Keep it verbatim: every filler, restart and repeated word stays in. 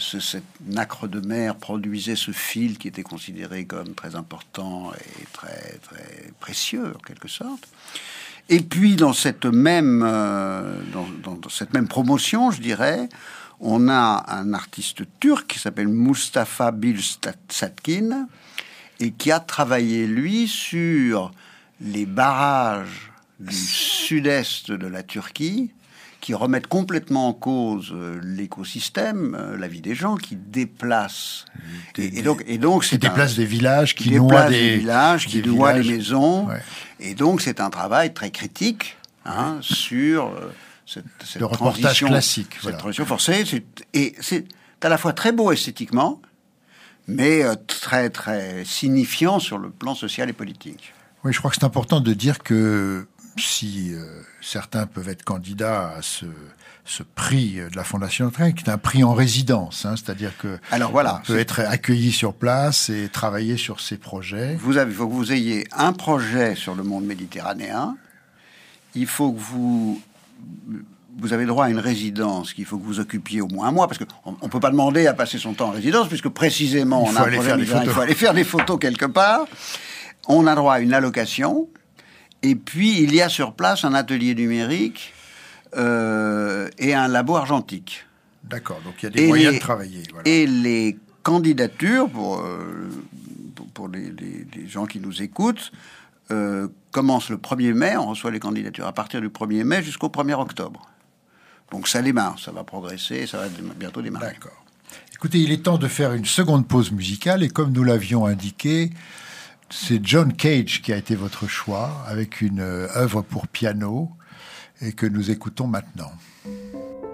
ce, cette nacre de mer produisait ce fil qui était considéré comme très important et très, très précieux, en quelque sorte. Et puis, dans cette même, euh, dans, dans, dans cette même promotion, je dirais, on a un artiste turc qui s'appelle Mustafa Bilsatkin et qui a travaillé, lui, sur les barrages du sud-est de la Turquie qui remettent complètement en cause l'écosystème, la vie des gens, qui déplacent. Des, et, et donc, et donc, c'est qui déplacent des villages, qui, qui noient des, des villages, qui noient des maisons. Ouais. Et donc, c'est un travail très critique hein, ouais. sur euh, cette, cette le reportage classique, cette voilà. transition forcée. C'est, et c'est à la fois très beau esthétiquement, mais euh, très très signifiant sur le plan social et politique. Oui, je crois que c'est important de dire que si euh, certains peuvent être candidats à ce, ce prix de la Fondation Notre-Dame, qui est un prix en résidence, hein, c'est-à-dire que alors voilà, on peut être accueilli sur place et travailler sur ces projets. Vous avez, il faut que vous ayez un projet sur le monde méditerranéen. Il faut que vous vous avez droit à une résidence qu'il faut que vous occupiez au moins un mois, parce qu'on ne peut pas demander à passer son temps en résidence, puisque précisément on a un projet, il faut aller faire des photos quelque part. On a droit à une allocation. Et puis, il y a sur place un atelier numérique euh, et un labo argentique. D'accord, donc il y a des et moyens les, de travailler. Voilà. Et les candidatures, pour, euh, pour, pour les, les, les gens qui nous écoutent, euh, commencent le premier mai. On reçoit les candidatures à partir du premier mai jusqu'au premier octobre. Donc ça démarre, ça va progresser, ça va bientôt démarrer. D'accord. Écoutez, il est temps de faire une seconde pause musicale, et comme nous l'avions indiqué, c'est John Cage qui a été votre choix, avec une œuvre pour piano, et que nous écoutons maintenant.